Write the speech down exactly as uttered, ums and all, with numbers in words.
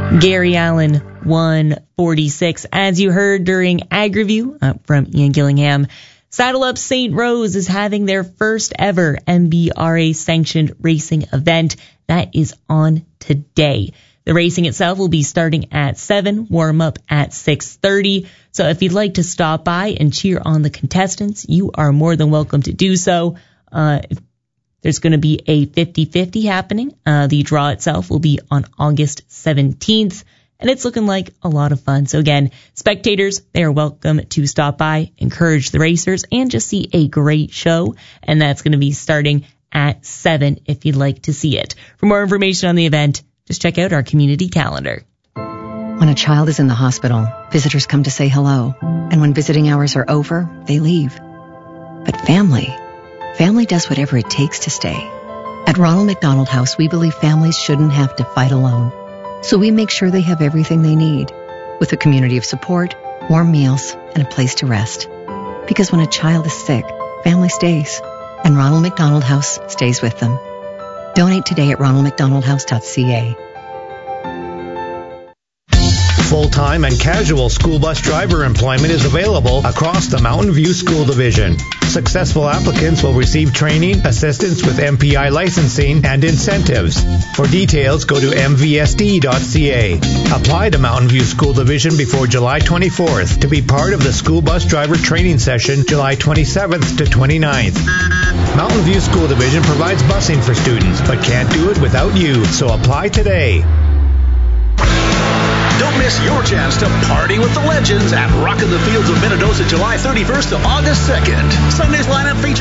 Gary Allen, one forty-six. As you heard during Ag Review uh, from Ian Gillingham, Saddle Up Saint Rose is having their first ever M B R A sanctioned racing event. That is on today. The racing itself will be starting at seven, warm up at six thirty. So if you'd like to stop by and cheer on the contestants, you are more than welcome to do so. Uh, there's going to be a fifty-fifty happening. Uh, the draw itself will be on August seventeenth, and it's looking like a lot of fun. So again, spectators, they are welcome to stop by, encourage the racers, and just see a great show. And that's going to be starting at seven if you'd like to see it. For more information on the event, just check out our community calendar. When a child is in the hospital, visitors come to say hello. And when visiting hours are over, they leave. But family, family does whatever it takes to stay. At Ronald McDonald House, we believe families shouldn't have to fight alone. So we make sure they have everything they need, with a community of support, warm meals, and a place to rest. Because when a child is sick, family stays. And Ronald McDonald House stays with them. Donate today at ronald mcdonald house dot c a. Full-time and casual school bus driver employment is available across the Mountain View School Division. Successful applicants will receive training, assistance with M P I licensing, and incentives. For details, go to m v s d dot c a. Apply to Mountain View School Division before July twenty-fourth to be part of the school bus driver training session July twenty-seventh to twenty-ninth. Mountain View School Division provides busing for students, but can't do it without you, so apply today. Don't miss your chance to party with the legends at Rockin' the Fields of Minnedosa July thirty-first to August second. Sunday's lineup features